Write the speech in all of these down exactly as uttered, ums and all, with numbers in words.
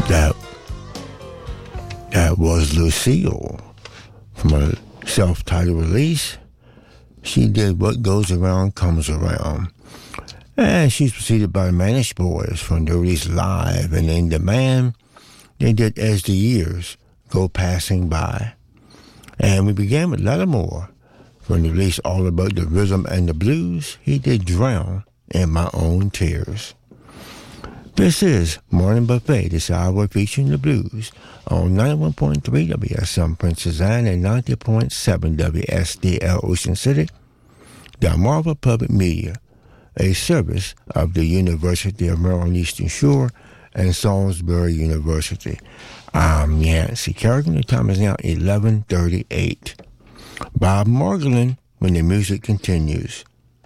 That, that was Lucille from a self-titled release. She did What Goes Around Comes Around. And she's preceded by the Manish Boys from the release Live and In Demand. They did As the Years Go Passing By. And we began with Lattimore from the release All About the Rhythm and the Blues. He did Drown in My Own Tears. This is Morning Buffet, this hour featuring the blues on ninety-one point three W S M Princess Anne and ninety point seven W S D L Ocean City, Delmarva Public Media, a service of the University of Maryland Eastern Shore and Salisbury University. I'm Yancey Kerrigan. The time is now eleven thirty-eight. Bob Margolin when the music continues.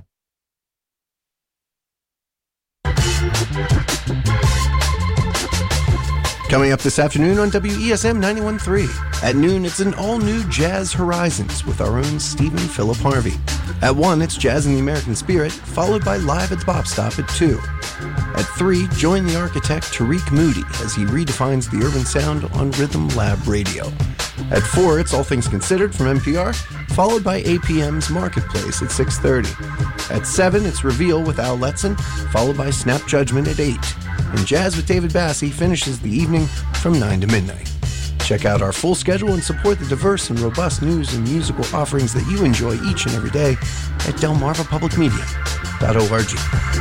Coming up this afternoon on W E S M ninety-one point three. At noon, it's an all-new Jazz Horizons with our own Stephen Philip Harvey. At one, it's Jazz in the American Spirit, followed by Live at the Bop Stop at two. At three, join the architect Tariq Moody as he redefines the urban sound on Rhythm Lab Radio. At four, it's All Things Considered from N P R, followed by A P M's Marketplace at six thirty. At seven, it's Reveal with Al Letson, followed by Snap Judgment at eight. And Jazz with David Bassie finishes the evening from nine to midnight. Check out our full schedule and support the diverse and robust news and musical offerings that you enjoy each and every day at delmarva public media dot org.